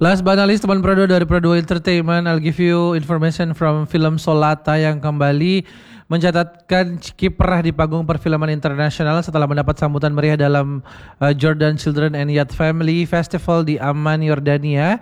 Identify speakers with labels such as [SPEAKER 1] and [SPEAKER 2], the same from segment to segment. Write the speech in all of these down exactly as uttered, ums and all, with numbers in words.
[SPEAKER 1] Last but not least, teman Prado dari Prado Entertainment, I'll give you information from film Solata yang kembali mencatatkan kiprah di panggung perfilman internasional setelah mendapat sambutan meriah dalam uh, Jordan Children and Youth Family Festival di Amman, Yordania.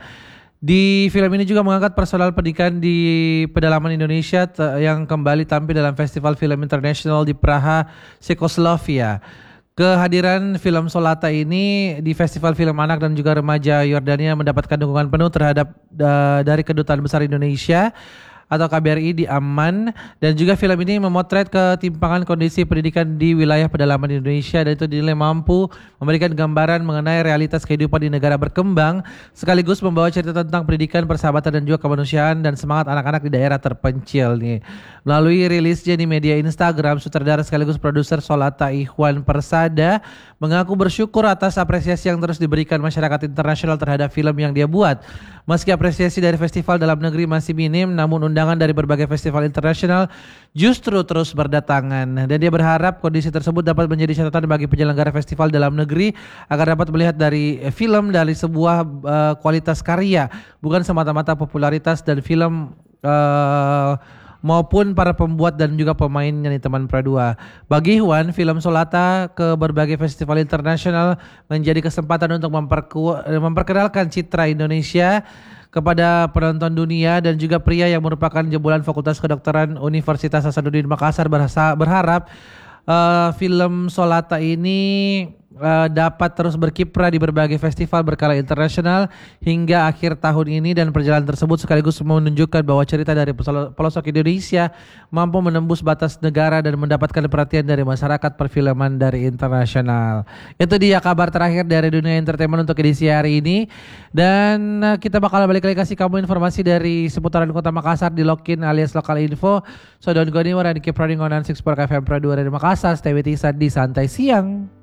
[SPEAKER 1] Di film ini juga mengangkat personal pendidikan di pedalaman Indonesia t- yang kembali tampil dalam Festival Film Internasional di Praha, Czechoslovakia. Kehadiran film Solata ini di Festival Film Anak dan juga Remaja Yordania mendapatkan dukungan penuh terhadap uh, dari Kedutaan Besar Indonesia atau K B R I di Amman, dan juga film ini memotret ketimpangan kondisi pendidikan di wilayah pedalaman Indonesia, dan itu dinilai mampu memberikan gambaran mengenai realitas kehidupan di negara berkembang sekaligus membawa cerita tentang pendidikan, persahabatan dan juga kemanusiaan dan semangat anak-anak di daerah terpencil nih. Melalui rilisnya di media Instagram, sutradara sekaligus produser Solata Ikhwan Persada mengaku bersyukur atas apresiasi yang terus diberikan masyarakat internasional terhadap film yang dia buat. Meski apresiasi dari festival dalam negeri masih minim, namun undangan dari berbagai festival internasional justru terus berdatangan. Dan dia berharap kondisi tersebut dapat menjadi catatan bagi penyelenggara festival dalam negeri agar dapat melihat dari film dari sebuah uh, kualitas karya, bukan semata-mata popularitas dan film uh, maupun para pembuat dan juga pemainnya nih teman Pradua. Bagi Ikhwan, film Solata ke berbagai festival internasional menjadi kesempatan untuk memperku- memperkenalkan citra Indonesia kepada penonton dunia, dan juga pria yang merupakan jebolan Fakultas Kedokteran Universitas Hasanuddin Makassar berasa- berharap uh, film Solata ini uh, dapat terus berkiprah di berbagai festival berkala internasional hingga akhir tahun ini, dan perjalanan tersebut sekaligus menunjukkan bahwa cerita dari pelosok Indonesia mampu menembus batas negara dan mendapatkan perhatian dari masyarakat perfilman dari internasional. Itu dia kabar terakhir dari dunia entertainment untuk edisi hari ini, dan uh, kita bakal balik lagi kasih kamu informasi dari seputaran Kota Makassar di Lokin alias Lokal Info. So don't go anywhere and keep running on sembilan puluh enam F M Pradua dari Makassar. Stay with Isan di Santai Siang.